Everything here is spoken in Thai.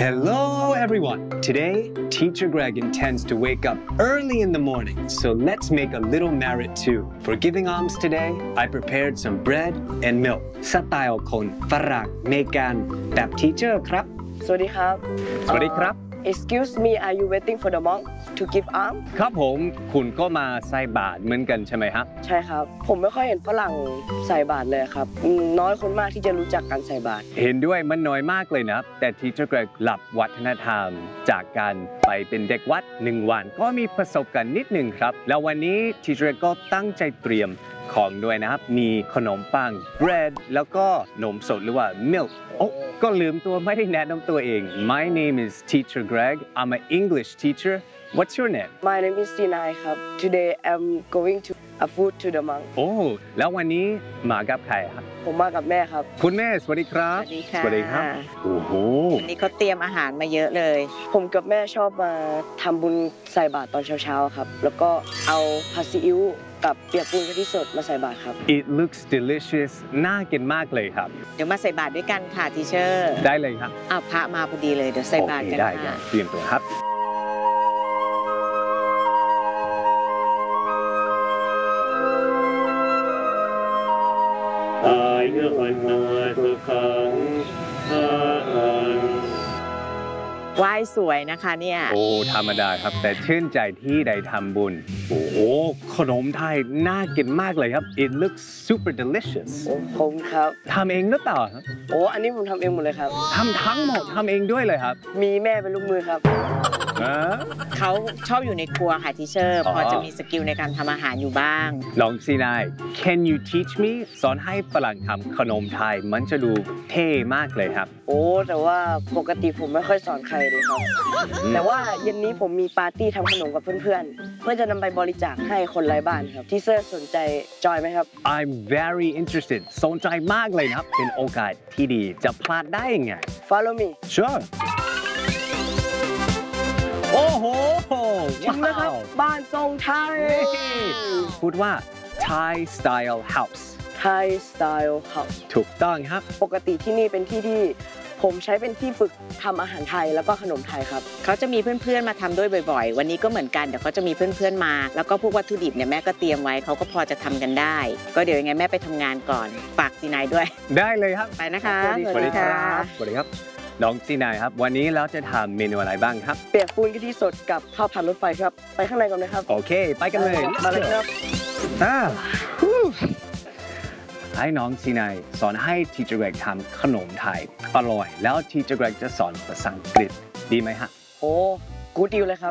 Hello everyone! Today, Teacher Greg intends to wake up early in the morning, so let's make a little merit too. For giving alms today, I prepared some bread and milk. สไตล์คนฝรั่งเมกันแบบ Teacher ครับสวัสดีครับสวัสดีครับ Excuse me, are you waiting for the monk to give alms? ครับผมคุณก็มาใส่บาตรเหมือนกันใช่ไหมครับใช่ครับ ผมไม่ค่อยเห็นฝรั่งใส่บาตรเลยครับน้อยคนมากที่จะรู้จักการใส่บาตรเห็นด้วยมันน้อยมากเลยนะครับแต่ Teacher Greg หลับวัฒนธรรม จากการไปเป็นเด็กวัด1 วันก็มีประสบการณ์นิดหนึ่งครับ แล้ววันนี้ Teacher Greg ก็ตั้งใจเตรียมของด้วยนะครับมีขนมปัง bread แล้วก็นมสดหรือว่า milk โอ้ก็ลืมตัวไม่ได้แนะนำตัวเอง My name is Teacher Greg I'm an English teacher What's your name My name is Sinai ครับ Today I'm going to a food to the monk โอ้แล้ววันนี้มากับใครครับผมมากับแม่ครับคุณแม่สวัสดีครับสวัสดีค่ะสวัสดีครับโอ้โหวันนี้เขาเตรียมอาหารมาเยอะเลยผมกับแม่ชอบมาทำบุญใส่บาตรตอนเช้าๆครับ แล้วก็เอาผัดซีอิ๊วกับเปียกปูนกะทิสดมาใส่บาตรครับ It looks delicious น่ากินมากเลยครับเดี๋ยวมาใส่บาตรด้วยกันค่ะทีเชอร์ได้เลยครับอ้าวพระมาพอดีเลยเดี๋ยวใส่บาตรกันได้ค่ะเตรียมตัวครับอายุวันโนสุขังภะลังไหว้สวยนะคะเนี่ยโอ้ธรรมดาครับ แต่ชื่นใจที่ได้ทำบุญ โอ้โหขนมไทยน่ากินมากเลยครับ It looks super delicious ผมครับทำเองหรือเปล่าครับโอ้อันนี้ผมทำเองหมดเลยครับทำทั้งหมดทำเองด้วยเลยครับมีแม่เป็นลูกมือครับเขาชอบอยู่ในครัวค่ะทีเชอร์อ๋อพอจะมีสกิลในการทำอาหารอยู่บ้างลองซีนาย Can you teach me สอนให้ฝรั่งทำขนมไทยมันจะดูเท่มากเลยครับโอ้แต่ว่าปกติผมไม่ค่อยสอนใครเลยครับ แต่ว่าเย็นนี้ผมมีปาร์ตี้ทำขนมกับเพื่อนๆ เพื่อจะนำไปบริจาคให้คนไร้บ้านครับ ที่เซอร์สนใจจอยไหมครับ I'm very interested สนใจมากเลยนะครับ เป็นโอกาสที่ดีจะพลาดได้ยังไง Follow me Sure โอ้โหถึงแล้วครับ บ้านทรงไทยพูดว่า Thai style house Thai Style House ถูกต้องครับปกติที่นี่เป็นที่ที่ผมใช้เป็นที่ฝึกทำอาหารไทยแล้วก็ขนมไทยครับเขาจะมีเพื่อนๆมาทำด้วยบ่อยๆ วันนี้ก็เหมือนกันเดี๋ยวเขาจะมีเพื่อนๆมา แล้วก็พวกวัตถุดิบเนี่ยแม่ก็เตรียมไว้เขาก็พอจะทำกันได้ ก็เดี๋ยวยังไงแม่ไปทำงานก่อนฝากซีนายด้วยได้เลยครับไปนะคะสวัสดีครับสวัสดีครับ น้องซีนายครับ วันนี้เราจะทำเมนูอะไรบ้างครับเปียกปูนกะทิสดกับข้าวผัดรถไฟครับ ไปข้างในก่อนนะครับโอเค ไปกันเลยมาเลยครับอ่าให้น้องซีนายสอนให้ Teacher Greg ทำขนมไทยอร่อย แล้ว Teacher Greg จะสอนภาษาอังกฤษดีไหมฮะโอ้กูดดีลเลยครับ